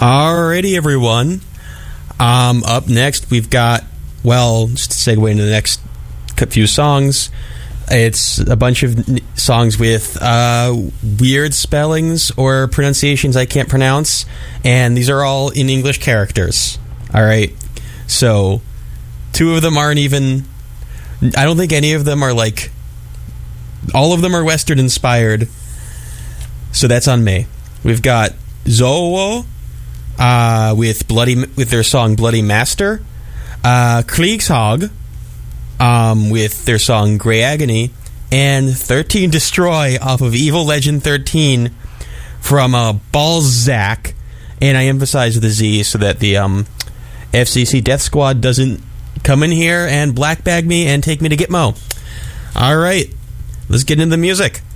Alrighty, everyone. Up next, we've got, well, just to segue into the next few songs, it's a bunch of songs with weird spellings or pronunciations I can't pronounce, and these are all in English characters. Alright, so two of them aren't even, I don't think any of them are like, all of them are Western inspired, so that's on me. We've got Zoo with their song Bloody Master, Kriegshog with their song Grey Agony, and 13 Destroy off of Evil Legend 13 from Balzac, and I emphasize the Z so that the FCC Death Squad doesn't come in here and blackbag me and take me to Gitmo. Alright, let's get into the music.